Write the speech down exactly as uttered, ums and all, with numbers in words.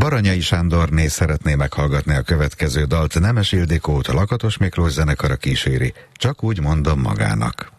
Baranyai Sándorné szeretné meghallgatni a következő dalt. Nemes Ildikót Lakatos Miklós zenekara kíséri. Csak úgy mondom magának.